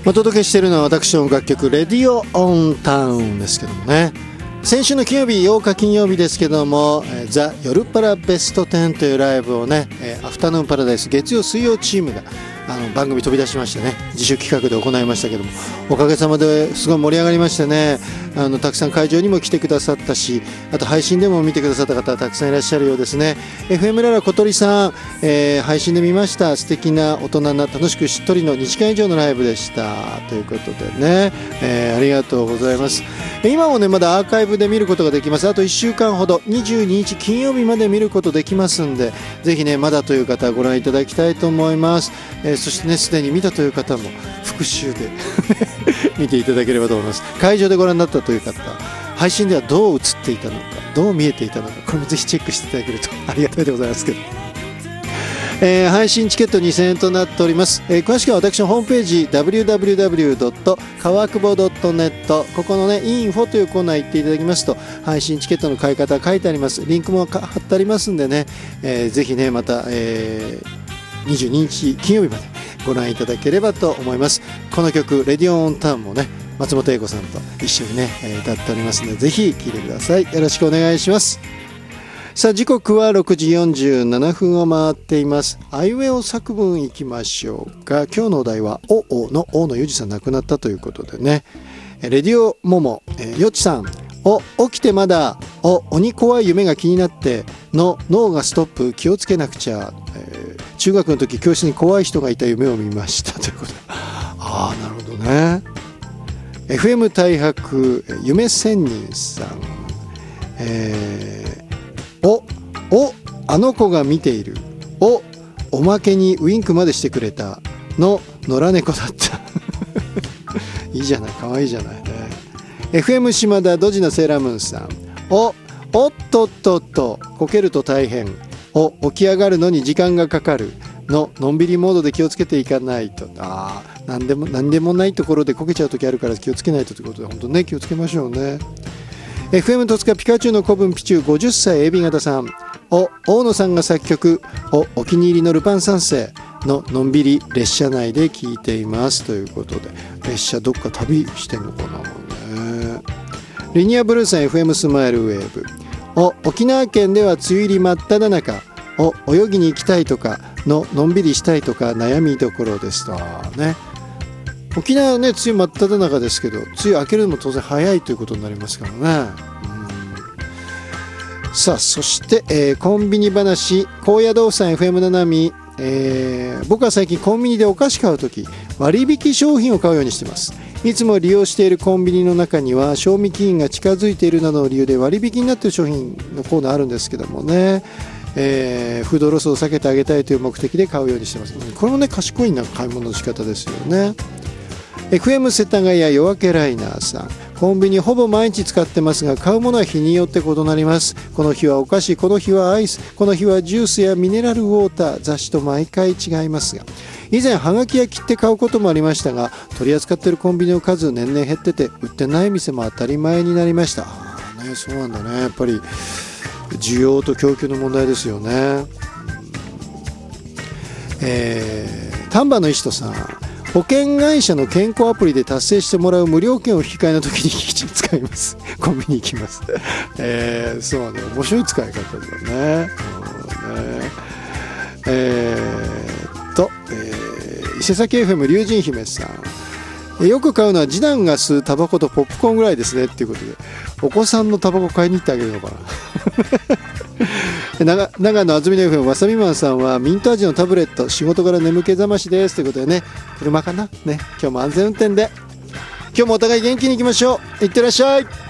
お届けしているのは私の楽曲レディオオンタウンですけどもね、先週の金曜日8日金曜日ですけども、ザ・夜パラベスト10というライブをね、アフタヌーンパラダイス月曜水曜チームが番組飛び出しましてね、自主企画で行いましたけども、おかげさまですごい盛り上がりましてね、たくさん会場にも来てくださったし、あと配信でも見てくださった方たくさんいらっしゃるようですね。 FM ララ小鳥さん、配信で見ました。素敵な大人な楽しくしっとりの2時間以上のライブでしたということでね、ありがとうございます。今もねまだアーカイブで見ることができます。あと1週間ほど22日金曜日まで見ることできますんで、ぜひねまだという方はご覧いただきたいと思います。そしてねすでに見たという方も復習で見ていただければと思います。会場でご覧になったという方、配信ではどう映っていたのか、どう見えていたのか、これもぜひチェックしていただけるとありがたいでございますけど、配信チケット2000円となっております。詳しくは私のホームページ www. 川久保 .net ここのねインフォというコーナー行っていただきますと、配信チケットの買い方書いてあります。リンクも貼ってありますんでね、ぜひねまた、22日金曜日までご覧いただければと思います。この曲レディオオンタウンもね松本英子さんと一緒にね、歌っておりますので、ぜひ聴いてください。よろしくお願いします。さあ時刻は6時47分を回っています。アイウェオ作文いきましょうか。今日のお題はおの大野裕二さん亡くなったということでね、レディオモモ、よちさん、起きてまだ、鬼怖い夢が気になっての脳がストップ、気をつけなくちゃ、中学の時教室に怖い人がいた夢を見ましたということで、ああなるほどね。 FM 大白夢仙人さん、あの子が見ている、おまけにウインクまでしてくれたの野良猫だったいいじゃない、かわいいじゃないね。 FM 島田ドジなセーラームーンさん、おっとっとっとこけると大変、起き上がるのに時間がかかるののんびりモードで気をつけていかないと。何でもないところでこけちゃう時あるから気をつけないとということで、本当ね気をつけましょうね。FM 戸塚ピカチュウの古文ピチュウ50歳エビ型さん、大野さんが作曲、お気に入りのルパン三世ののんびり列車内で聴いていますということで、列車どっか旅してんのかな、ね、リニアブルーさん FM スマイルウェーブ、沖縄県では梅雨入り真っ只中、泳ぎに行きたいとかのんびりしたいとか悩みどころですとね。沖縄はね梅雨真っ只中ですけど、梅雨明けるのも当然早いということになりますからね。さあそして、コンビニ話、高野豆腐さん FM ななみ、僕は最近コンビニでお菓子買うとき割引商品を買うようにしています。いつも利用しているコンビニの中には賞味期限が近づいているなどの理由で割引になっている商品のコーナーあるんですけどもね、フードロスを避けてあげたいという目的で買うようにしています。これもね賢い買い物の仕方ですよね。FM 世田谷夜明けライナーさん、コンビニほぼ毎日使ってますが買うものは日によって異なります。この日はお菓子、この日はアイス、この日はジュースやミネラルウォーター、雑誌と毎回違いますが、以前はがきや切って買うこともありましたが、取り扱っているコンビニの数年々減ってて売ってない店も当たり前になりました。そうなんだね、やっぱり需要と供給の問題ですよね。丹波の石戸さん、保険会社の健康アプリで達成してもらう無料券を引き換えの時にきちんと使います。コンビニ行きます。そうね、面白い使い方だね。伊勢崎 FM 龍神姫さん、よく買うのは次男が吸うタバコとポップコーンぐらいですねっていうことで、お子さんのタバコ買いに行ってあげるのかな長野あずみの FM わさびマンさんはミント味のタブレット、仕事から眠気覚ましですということでね、車かなね、今日も安全運転で、今日もお互い元気にいきましょう。いってらっしゃい。